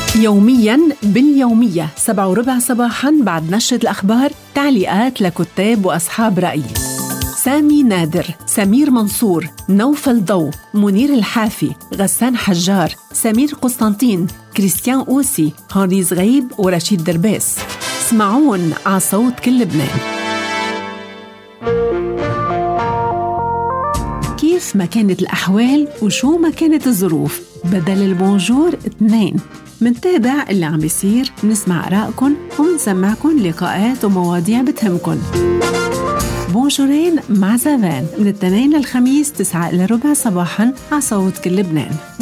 يومياً باليومية 7:15 صباحاً بعد نشرة الأخبار تعليقات لكتاب وأصحاب رأي: سامي نادر، سمير منصور، نوفل ضو، منير الحافي، غسان حجار، سمير قسطنطين، كريستيان أوسي، هانري زغيب ورشيد درباس. اسمعون على صوت كل لبنان. كيف ما كانت الأحوال وشو ما كانت الظروف، بدل البونجور 2. منتابع اللي عم بيصير، منسمع آرائكم ومنسمعكم لقاءات ومواضيع بتهمكن. بونجورين مع زافان من الاثنين للخميس 9:15 صباحاً على صوت كل لبنان.